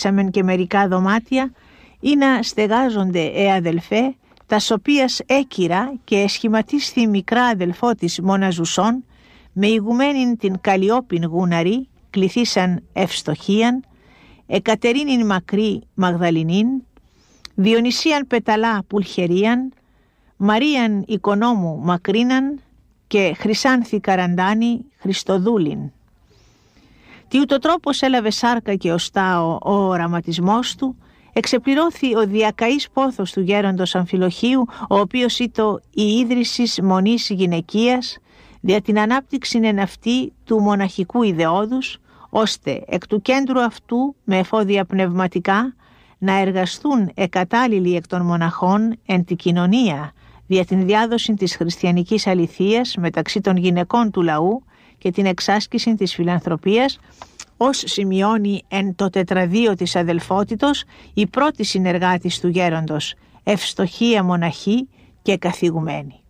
ίσαμεν και μερικά δωμάτια, ή να στεγάζονται αδελφέ, τας οποίας έκυρα και εσχηματίσθη μικρά αδελφό της μόνα ζουσών, με ηγουμένην την Καλλιόπην γούναρη, κληθήσαν Ευστοχίαν, Εκατερίνην μακρύ Μαγδαληνήν, Διονυσίαν Πεταλά Πουλχερίαν, Μαρίαν Οικονόμου Μακρίναν και Χρυσάνθη Καραντάνη Χριστοδούλην. Τι ούτω τρόπος έλαβε σάρκα και οστά ο οραματισμός του, εξεπληρώθη ο διακαής πόθος του γέροντος Αμφιλοχίου, ο οποίος ήτο η ίδρυσης μονής γυναικείας, δια την ανάπτυξη εν αυτή του μοναχικού ιδεώδους, ώστε εκ του κέντρου αυτού με εφόδια πνευματικά να εργαστούν εκατάλληλοι εκ των μοναχών εν τη κοινωνία, δια την διάδοση της χριστιανικής αληθείας μεταξύ των γυναικών του λαού και την εξάσκηση της φιλανθρωπίας, ως σημειώνει εν το τετραδείο της αδελφότητος η πρώτη συνεργάτης του γέροντος, Ευστοχία μοναχή και καθηγουμένη.